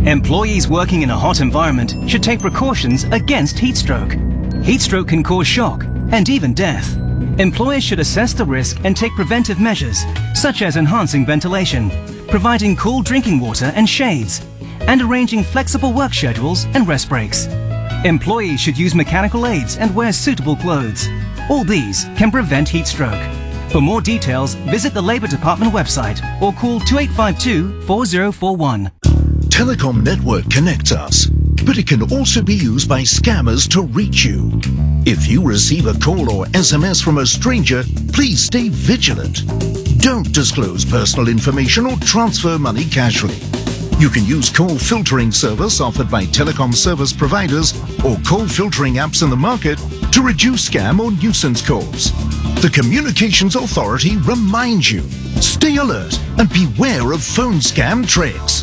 Employees working in a hot environment should take precautions against heat stroke. Heat stroke can cause shock and even death. Employers should assess the risk and take preventive measures, such as enhancing ventilation, providing cool drinking water and shades, and arranging flexible work schedules and rest breaks. Employees should use mechanical aids and wear suitable clothes. All these can prevent heat stroke. For more details, visit the Labour Department website or call 2852 4041. Telecom network connects us, but it can also be used by scammers to reach you. If you receive a call or SMS from a stranger, please stay vigilant. Don't disclose personal information or transfer money casually. You can use call filtering service offered by telecom service providers or call filtering apps in the market to reduce scam or nuisance calls. The Communications Authority reminds you, stay alert and beware of phone scam tricks.